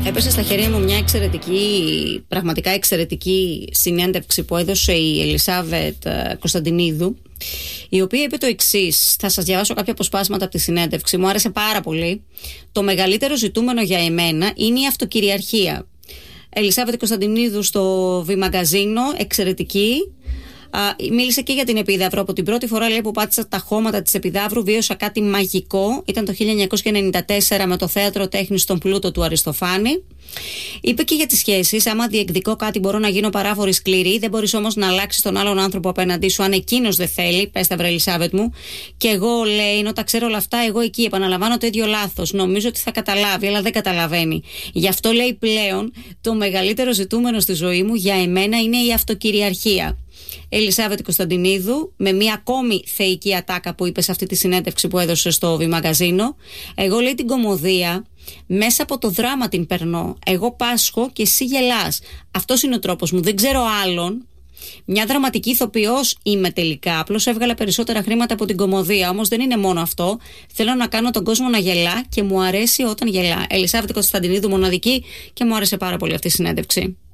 Έπεσε στα χέρια μου μια πραγματικά εξαιρετική συνέντευξη που έδωσε η Ελισάβετ Κωνσταντινίδου, η οποία είπε το εξής. Θα σας διαβάσω κάποια αποσπάσματα από τη συνέντευξη. Μου άρεσε πάρα πολύ. Το μεγαλύτερο ζητούμενο για εμένα είναι η αυτοκυριαρχία. Ελισάβετ Κωνσταντινίδου στο Β-Μαγκαζίνο, εξαιρετική. Μίλησε και για την Επίδαυρο. Από την πρώτη φορά, λέει, που πάτησα τα χώματα της Επιδαύρου, βίωσα κάτι μαγικό. Ήταν το 1994 με το Θέατρο Τέχνης στον Πλούτο του Αριστοφάνη. Είπε και για τις σχέσεις. Άμα διεκδικώ κάτι, μπορώ να γίνω παράφορη σκληρή. Δεν μπορείς όμως να αλλάξεις τον άλλον άνθρωπο απέναντί σου, αν εκείνος δεν θέλει. Πες τα, βρε Ελισάβετ μου. Και εγώ, λέει, ενώ τα ξέρω όλα αυτά, εγώ εκεί επαναλαμβάνω το ίδιο λάθος. Νομίζω ότι θα καταλάβει, αλλά δεν καταλαβαίνει. Γι' αυτό, λέει, πλέον το μεγαλύτερο ζητούμενο στη ζωή μου για εμένα είναι η αυτοκυριαρχία. Ελισάβετ Κωνσταντινίδου, με μια ακόμη θεϊκή ατάκα που είπε σε αυτή τη συνέντευξη που έδωσε στο Β-Μαγκαζίνο. Εγώ, λέει, την κωμωδία μέσα από το δράμα την περνώ. Εγώ πάσχω και εσύ γελάς. Αυτός είναι ο τρόπος μου. Δεν ξέρω άλλον. Μια δραματική ηθοποιός είμαι τελικά. Απλώς έβγαλα περισσότερα χρήματα από την κωμωδία. Όμως δεν είναι μόνο αυτό. Θέλω να κάνω τον κόσμο να γελά και μου αρέσει όταν γελά. Ελισάβετ Κωνσταντινίδου, μοναδική, και μου άρεσε πάρα πολύ αυτή η συνέντευξη.